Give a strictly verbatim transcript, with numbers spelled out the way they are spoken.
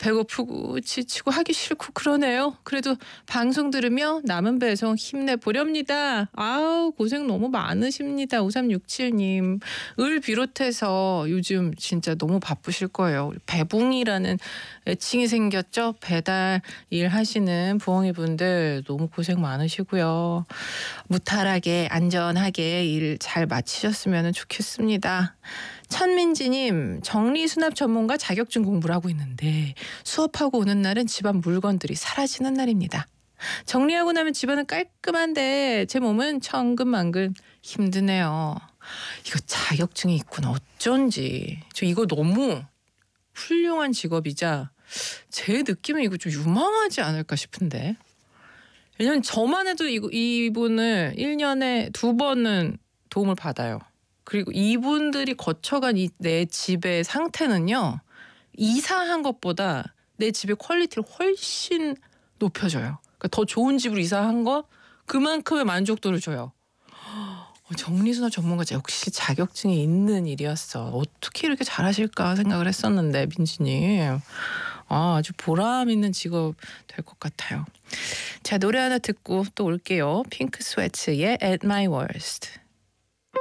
배고프고 지치고 하기 싫고 그러네요. 그래도 방송 들으며 남은 배송 힘내보렵니다. 아우 고생 너무 많으십니다. 오삼육칠님. 을 비롯해서 요즘 진짜 너무 바쁘실 거예요. 배붕이라는 애칭이 생겼죠. 배달 일 하시는 부엉이 분들 너무 고생 많으시고요. 무탈하게 안전하게 일 잘 마치셨으면 좋겠습니다. 천민지님, 정리수납 전문가 자격증 공부를 하고 있는데 수업하고 오는 날은 집안 물건들이 사라지는 날입니다. 정리하고 나면 집안은 깔끔한데 제 몸은 천근만근 힘드네요. 이거 자격증이 있구나. 어쩐지. 저 이거 너무 훌륭한 직업이자 제 느낌은 이거 좀 유망하지 않을까 싶은데. 왜냐면 저만 해도 이거, 이분을 일 년에 두 번은 도움을 받아요. 그리고 이분들이 거쳐간 이 내 집의 상태는요. 이사한 것보다 내 집의 퀄리티를 훨씬 높여줘요. 그러니까 더 좋은 집으로 이사한 거 그만큼의 만족도를 줘요. 정리수납 전문가 역시 자격증이 있는 일이었어. 어떻게 이렇게 잘하실까 생각을 했었는데 민지님. 아, 아주 보람 있는 직업 될 것 같아요. 자, 노래 하나 듣고 또 올게요. 핑크 스웨츠의 At My Worst.